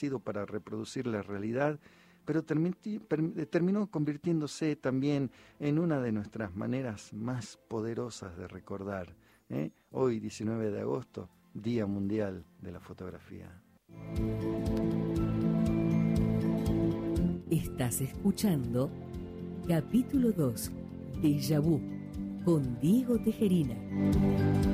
para reproducir la realidad, pero terminó convirtiéndose también en una de nuestras maneras más poderosas de recordar. Hoy, 19 de agosto, Día Mundial de la Fotografía. Estás escuchando capítulo 2, Déjà Vu, con Diego Tejerina.